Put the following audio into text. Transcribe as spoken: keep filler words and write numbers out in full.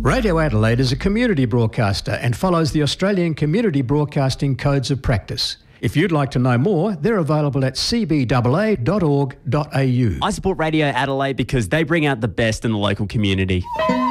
Radio Adelaide is a community broadcaster and follows the Australian Community Broadcasting Codes of Practice. If you'd like to know more, they're available at c b a a dot org dot a u. I support Radio Adelaide because they bring out the best in the local community.